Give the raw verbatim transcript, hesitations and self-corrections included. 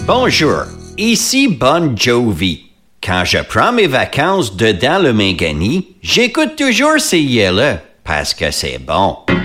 Bonjour, ici Bon Jovi. Quand je prends mes vacances dedans le Mingani, j'écoute toujours ces yeux-là, parce que c'est bon.